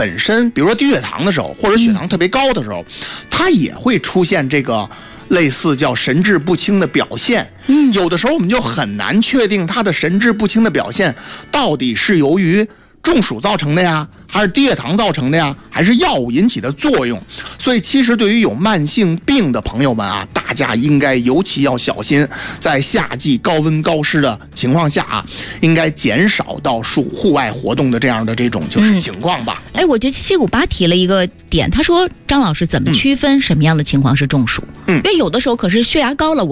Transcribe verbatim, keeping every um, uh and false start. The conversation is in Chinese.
本身，比如说低血糖的时候，或者血糖特别高的时候，它也会出现这个类似叫神志不清的表现。嗯，有的时候我们就很难确定它的神志不清的表现到底是由于中暑造成的呀，还是低血糖造成的呀，还是药物引起的作用？所以其实对于有慢性病的朋友们啊，大家应该尤其要小心，在夏季高温高湿的情况下啊，应该减少到户户外活动的这样的这种就是情况吧。 嗯、哎，我觉得七五八提了一个点，他说张老师怎么区分什么样的情况是中暑？嗯，因为有的时候可是血压高了，我